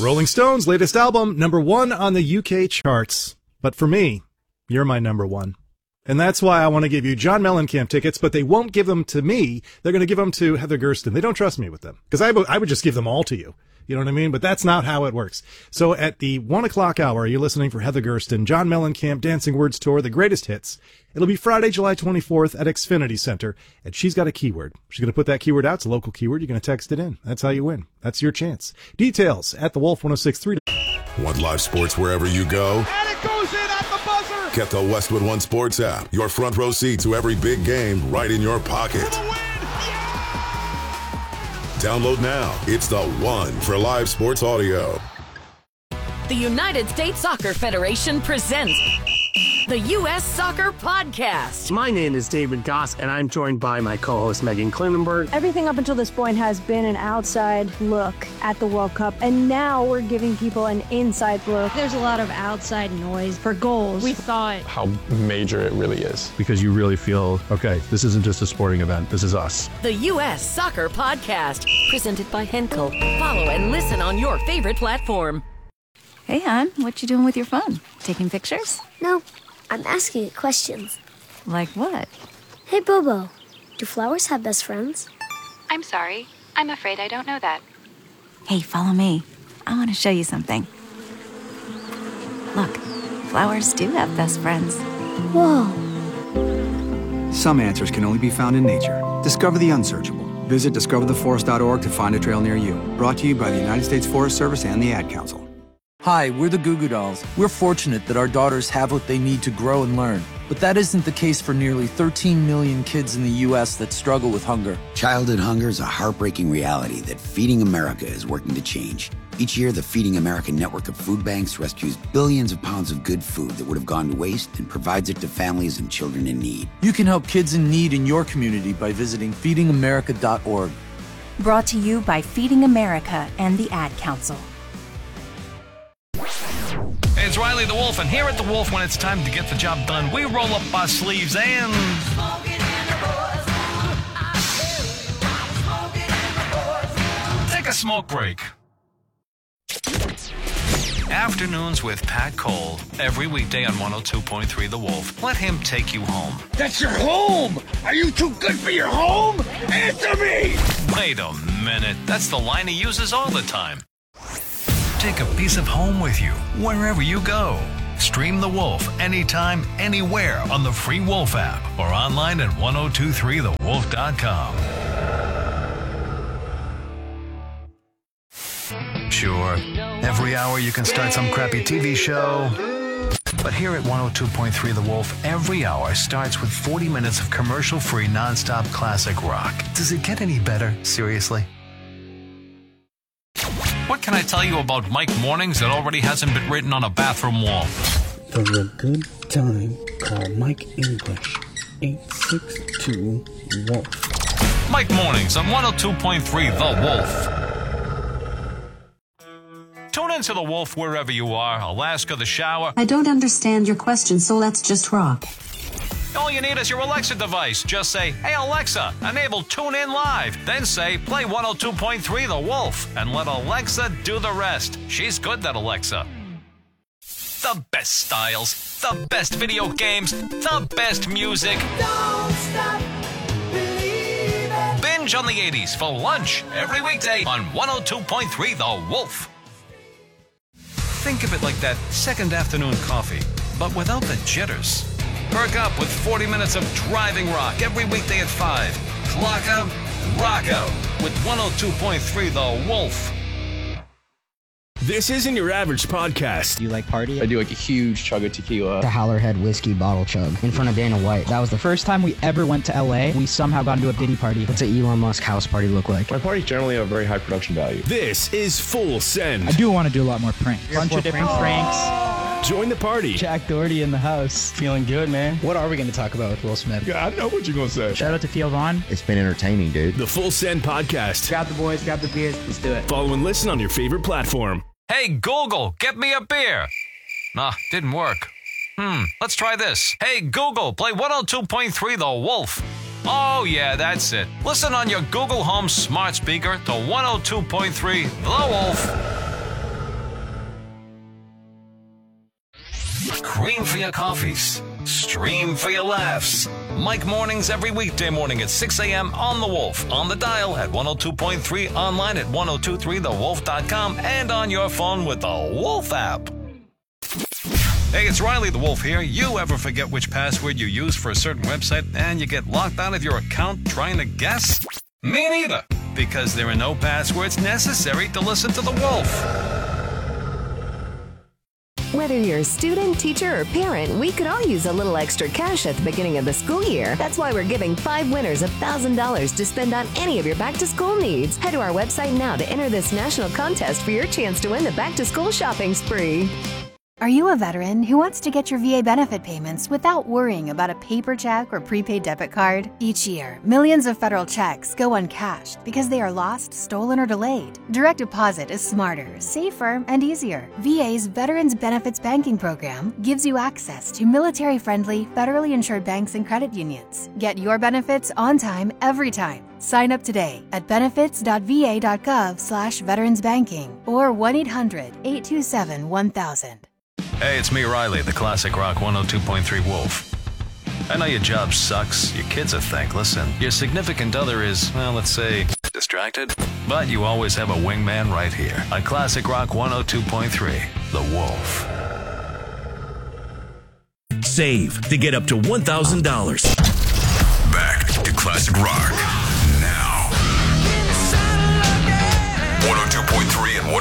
Rolling Stones' latest album, #1 on the UK charts. But for me, you're my #1. And that's why I want to give you John Mellencamp tickets, but they won't give them to me. They're going to give them to Heather Gersten. They don't trust me with them because I would just give them all to you. You know what I mean? But that's not how it works. So at the 1 o'clock hour, you're listening for Heather Gersten, John Mellencamp, Dancing Words Tour, the greatest hits. It'll be Friday, July 24th at Xfinity Center. And she's got a keyword. She's going to put that keyword out. It's a local keyword. You're going to text it in. That's how you win. That's your chance. Details at thewolf1063. Want live sports wherever you go? And it goes in at the buzzer! Get the Westwood One Sports app. Your front row seat to every big game right in your pocket. Download now. It's the one for live sports audio. The United States Soccer Federation presents the U.S. Soccer Podcast. My name is David Goss, and I'm joined by my co-host Megan Klinenberg. Everything up until this point has been an outside look at the World Cup, and now we're giving people an inside look. There's a lot of outside noise for goals. We thought how major it really is. Because you really feel, okay, this isn't just a sporting event, this is us. The U.S. Soccer Podcast, presented by Henkel. Follow and listen on your favorite platform. Hey, hon, what you doing with your phone? Taking pictures? No, I'm asking it questions. Like what? Hey, Bobo, do flowers have best friends? I'm sorry. I'm afraid I don't know that. Hey, follow me. I want to show you something. Look, flowers do have best friends. Whoa. Some answers can only be found in nature. Discover the unsearchable. Visit discovertheforest.org to find a trail near you. Brought to you by the United States Forest Service and the Ad Council. Hi, we're the Goo Goo Dolls. We're fortunate that our daughters have what they need to grow and learn. But that isn't the case for nearly 13 million kids in the U.S. that struggle with hunger. Childhood hunger is a heartbreaking reality that Feeding America is working to change. Each year, the Feeding America network of food banks rescues billions of pounds of good food that would have gone to waste and provides it to families and children in need. You can help kids in need in your community by visiting feedingamerica.org. Brought to you by Feeding America and the Ad Council. Hey, it's Riley the Wolf, and here at the Wolf, when it's time to get the job done, we roll up our sleeves and take a smoke break. Afternoons with Pat Cole, every weekday on 102.3 The Wolf. Let him take you home. That's your home! Are you too good for your home? Answer me! Wait a minute. That's the line he uses all the time. Take a piece of home with you wherever you go. Stream The Wolf anytime, anywhere on the free Wolf app or online at 1023thewolf.com. Sure, every hour you can start some crappy TV show. But here at 102.3 The Wolf, every hour starts with 40 minutes of commercial-free, non-stop classic rock. Does it get any better? Seriously? What can I tell you about Mike Mornings that already hasn't been written on a bathroom wall? For a good time, call Mike English, 862-WOLF. Mike Mornings on 102.3 The Wolf. Tune into The Wolf wherever you are, Alaska, the shower. I don't understand your question, so let's just rock. All you need is your Alexa device. Just say, hey, Alexa, enable Tune In Live. Then say, play 102.3 The Wolf, and let Alexa do the rest. She's good, that Alexa. The best styles, the best video games, the best music. Don't stop believing. Binge on the 80s for lunch every weekday on 102.3 The Wolf. Think of it like that second afternoon coffee, but without the jitters. Perk up with 40 minutes of driving rock every weekday at 5. Clock out, rock out with 102.3 The Wolf. This isn't your average podcast. Do you like party? I do like a huge chug of tequila. The Howlerhead whiskey bottle chug in front of Dana White. That was the first time we ever went to LA. We somehow got into a Diddy party. What's an Elon Musk house party look like? My parties generally have a very high production value. This is Full Send. I do want to do a lot more pranks. Bunch of different pranks. Join the party. Jack Doherty in the house. Feeling good, man. What are we going to talk about with Will Smith? Yeah, I know what you're going to say. Shout out to Theo Vaughn. It's been entertaining, dude. The Full Send podcast. Grab the boys, grab the beers. Let's do it. Follow and listen on your favorite platform. Hey, Google, get me a beer. Nah, didn't work. Let's try this. Hey, Google, play 102.3 The Wolf. Oh, yeah, that's it. Listen on your Google Home smart speaker to 102.3 The Wolf. for your coffees. Stream for your laughs. Mike Mornings every weekday morning at 6 a.m. on The Wolf. On the dial at 102.3, online at 1023thewolf.com, and on your phone with the Wolf app. Hey, it's Riley the Wolf here. You ever forget which password you use for a certain website and you get locked out of your account trying to guess? Me neither, because there are no passwords necessary to listen to the Wolf. Whether you're a student, teacher, or parent, we could all use a little extra cash at the beginning of the school year. That's why we're giving 5 winners $1,000 to spend on any of your back-to-school needs. Head to our website now to enter this national contest for your chance to win the back-to-school shopping spree. Are you a veteran who wants to get your VA benefit payments without worrying about a paper check or prepaid debit card? Each year, millions of federal checks go uncashed because they are lost, stolen, or delayed. Direct deposit is smarter, safer, and easier. VA's Veterans Benefits Banking Program gives you access to military-friendly, federally insured banks and credit unions. Get your benefits on time, every time. Sign up today at benefits.va.gov/veteransbanking or 1-800-827-1000. Hey, it's me, Riley, the Classic Rock 102.3 Wolf. I know your job sucks, your kids are thankless, and your significant other is, well, let's say, distracted. But you always have a wingman right here on Classic Rock 102.3, The Wolf. Save to get up to $1,000. Back to Classic Rock now. 102.3 and